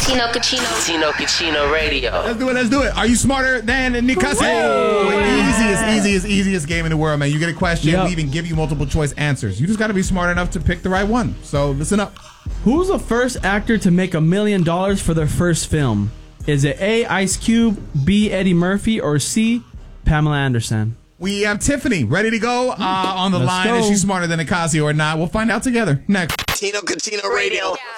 Tino Cucino. Tino Cucino Radio. Let's do it. Are you smarter than Nicasio? Easiest game in the world, man. You get a question, we even give you multiple choice answers. You just got to be smart enough to pick the right one. So listen up. Who's the first actor to make $1 million for their first film? Is it A, Ice Cube, B, Eddie Murphy, or C, Pamela Anderson? We have Tiffany ready to go on the line. Go. Is she smarter than Nicasio or not? We'll find out together next. Tino Cucino Radio.